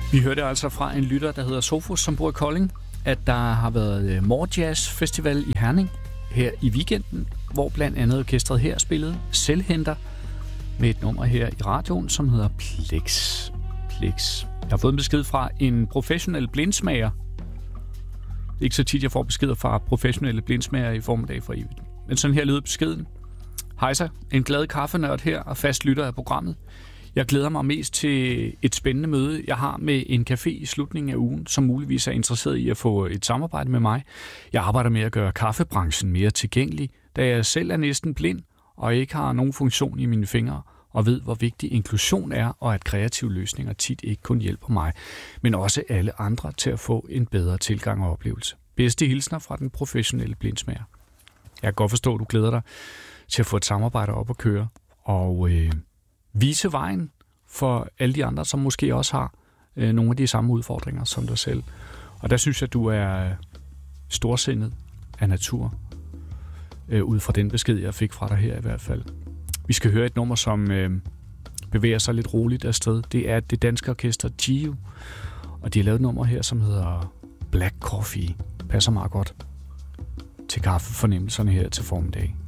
Vi hørte altså fra en lytter, der hedder Sofus, som bor i Kolding, at der har været Morjazz Festival i Herning her i weekenden, hvor blandt andet orkestret her spillede Selvhenter med et nummer her i radioen, som hedder Plex. Jeg har fået en besked fra en professionel blindsmager. Det er ikke så tit, jeg får beskeder fra professionelle blindsmager i formiddag for evigt. Men sådan her lyder beskeden. Hej så, en glad kaffenørd her og fast lytter af programmet. Jeg glæder mig mest til et spændende møde, jeg har med en café i slutningen af ugen, som muligvis er interesseret i at få et samarbejde med mig. Jeg arbejder med at gøre kaffebranchen mere tilgængelig, da jeg selv er næsten blind og ikke har nogen funktion i mine fingre, og ved, hvor vigtig inklusion er, og at kreative løsninger tit ikke kun hjælper mig, men også alle andre til at få en bedre tilgang og oplevelse. Bedste hilsner fra den professionelle blindsmager. Jeg kan godt forstå, at du glæder dig til at få et samarbejde op at køre, og vise vejen for alle de andre, som måske også har nogle af de samme udfordringer som dig selv. Og der synes jeg, at du er storsindet af natur, ud fra den besked, jeg fik fra dig her i hvert fald. Vi skal høre et nummer, som bevæger sig lidt roligt afsted. Det er det danske orkester Gio, og de har lavet et nummer her, som hedder Black Coffee. Passer meget godt til kaffefornemmelserne her til formiddag.